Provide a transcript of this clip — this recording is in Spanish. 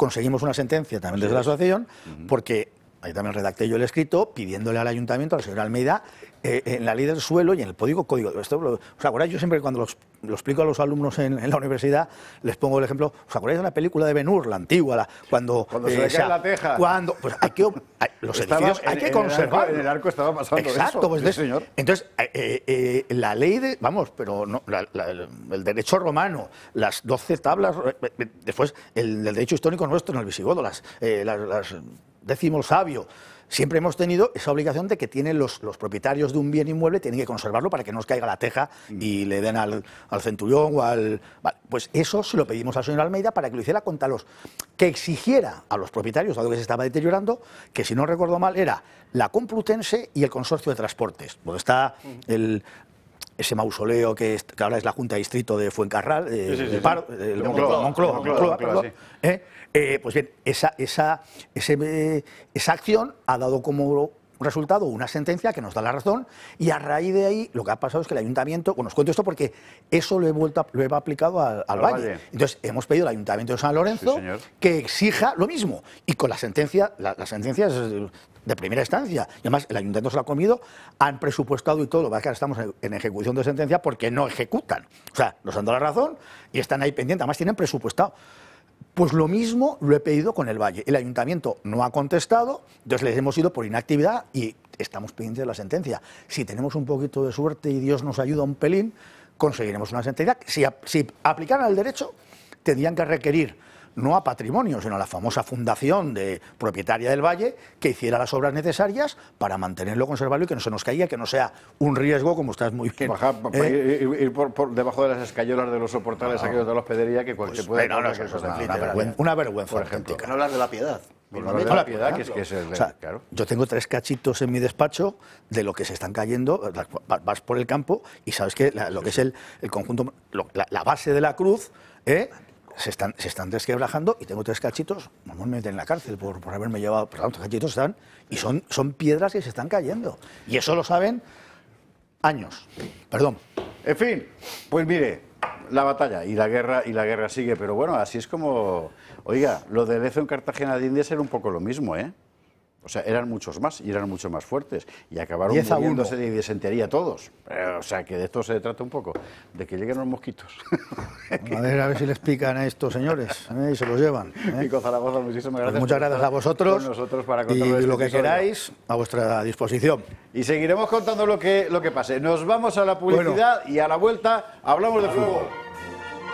conseguimos una sentencia también desde la asociación, porque ahí también redacté yo el escrito pidiéndole al ayuntamiento, al señor Almeida, en la ley del suelo y en el código. ¿Os acordáis? Yo siempre cuando lo explico a los alumnos en la universidad les pongo el ejemplo. ¿Os acordáis de la película de Ben-Hur, la antigua? Cuando se le cae la teja. Pues los edificios hay que conservar. En el arco estaba pasando exacto, eso. Pues sí, señor. Entonces, la ley de... Vamos, pero no, el derecho romano, las 12 tablas, después el derecho histórico nuestro en el visigodo, las décimo sabio. Siempre hemos tenido esa obligación de que tienen los propietarios de un bien inmueble, tienen que conservarlo para que no os caiga la teja y le den al centurión o al... Vale, pues eso se lo pedimos al señor Almeida para que lo hiciera contra que exigiera a los propietarios, dado que se estaba deteriorando, que si no recuerdo mal era la Complutense y el Consorcio de Transportes, donde está ese mausoleo que ahora es la Junta de Distrito de Fuencarral, de Moncloa, perdón. Pues bien, esa acción ha dado como resultado una sentencia que nos da la razón, y a raíz de ahí lo que ha pasado es que el ayuntamiento, bueno, os cuento esto porque eso lo he aplicado al Valle. Entonces hemos pedido al ayuntamiento de San Lorenzo que exija lo mismo, y con la sentencia es de primera instancia, y además el ayuntamiento se lo ha comido, han presupuestado y todo, lo que ahora estamos en ejecución de sentencia porque no ejecutan, o sea, nos han dado la razón y están ahí pendientes, además tienen presupuestado. Pues lo mismo lo he pedido con el Valle. El ayuntamiento no ha contestado, entonces les hemos ido por inactividad y estamos pendientes de la sentencia. Si tenemos un poquito de suerte y Dios nos ayuda un pelín, conseguiremos una sentencia. Si aplicaran el derecho, tendrían que requerir no a Patrimonio, sino a la famosa fundación propietaria del Valle, que hiciera las obras necesarias para mantenerlo, conservarlo y que no se nos caiga, que no sea un riesgo, como estás muy bien. Ir por debajo de las escayolas de los soportales aquellos de la hospedería, que cualquier puede... Una vergüenza, por ejemplo. No hablar de la Piedad. La Piedad, que es el... O sea, claro. Yo tengo 3 cachitos en mi despacho de lo que se están cayendo, vas por el campo y sabes que lo que es el conjunto, la base de la cruz, se están desquebrajando, y tengo 3 cachitos, me meten en la cárcel por haberme llevado, pero los cachitos están, y son piedras que se están cayendo, y eso lo saben años. Perdón. En fin, pues mire, la batalla y la guerra sigue, pero bueno, así es como... Oiga, lo de Lezo en Cartagena de Indias era un poco lo mismo, ¿eh? O sea, eran muchos más y eran mucho más fuertes. Y acabaron muriéndose de disentería todos. O sea, que de esto se trata un poco, de que lleguen los mosquitos. A ver si les pican a estos señores y se los llevan. Pico Zaragoza, muchísimas gracias. Pues muchas gracias a vosotros. Con nosotros para y lo que queráis, a vuestra disposición. Y seguiremos contando lo que pase. Nos vamos a la publicidad y a la vuelta hablamos de fútbol.